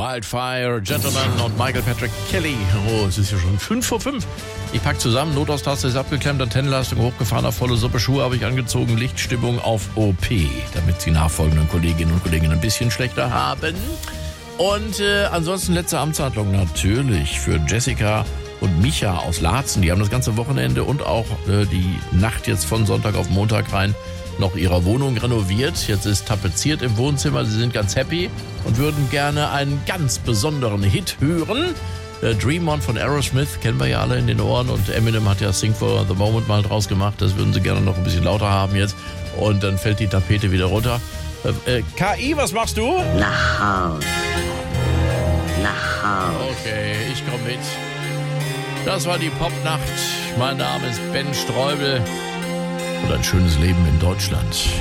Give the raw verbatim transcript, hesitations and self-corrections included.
Wildfire, Gentleman und Michael Patrick Kelly. Oh, es ist ja schon fünf vor fünf. Ich pack zusammen, Notaustasche ist abgeklemmt, Antennenleistung hochgefahren, auf volle Suppe, Schuhe habe ich angezogen, Lichtstimmung auf O P, damit die nachfolgenden Kolleginnen und Kollegen ein bisschen schlechter haben. Und äh, ansonsten letzte Amtshandlung natürlich für Jessica und Micha aus Laatzen. Die haben das ganze Wochenende und auch äh, die Nacht jetzt von Sonntag auf Montag rein noch ihre Wohnung renoviert. Jetzt ist tapeziert im Wohnzimmer. Sie sind ganz happy und würden gerne einen ganz besonderen Hit hören. Äh, Dream On von Aerosmith kennen wir ja alle in den Ohren und Eminem hat ja Sing for the Moment mal draus gemacht. Das würden sie gerne noch ein bisschen lauter haben jetzt und dann fällt die Tapete wieder runter. Äh, äh, K I, was machst du? Nach Haus. Nach Haus. Okay, ich komme mit. Das war die Popnacht. Mein Name ist Ben Streubel und ein schönes Leben in Deutschland.